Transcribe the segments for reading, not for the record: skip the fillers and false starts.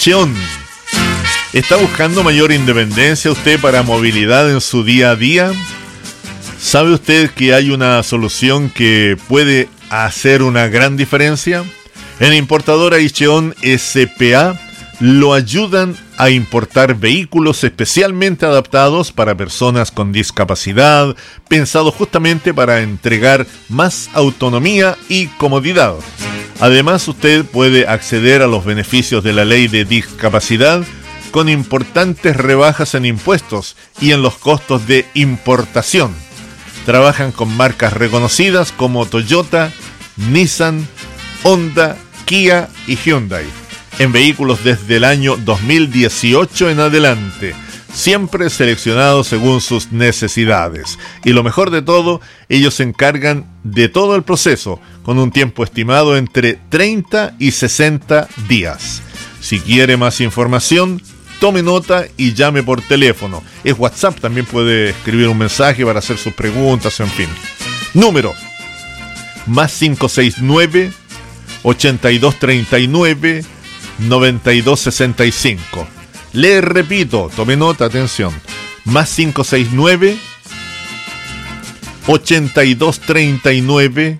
Cheon. ¿Está buscando mayor independencia usted para movilidad en su día a día? ¿Sabe usted que hay una solución que puede hacer una gran diferencia? En Importadora Cheon S.p.A. lo ayudan a importar vehículos especialmente adaptados para personas con discapacidad, pensados justamente para entregar más autonomía y comodidad. Además, usted puede acceder a los beneficios de la ley de discapacidad con importantes rebajas en impuestos y en los costos de importación. Trabajan con marcas reconocidas como Toyota, Nissan, Honda, Kia y Hyundai, en vehículos desde el año 2018 en adelante, siempre seleccionados según sus necesidades. Y lo mejor de todo, ellos se encargan de todo el proceso, con un tiempo estimado entre 30 y 60 días. Si quiere más información, tome nota y llame por teléfono. Es WhatsApp, también puede escribir un mensaje para hacer sus preguntas, en fin. Número más 569 8239 9265. Le repito, tome nota, atención. Más 569 8239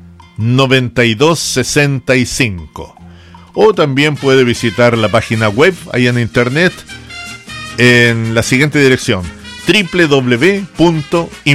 9265. O también puede visitar la página web ahí en internet en la siguiente dirección: www.importadora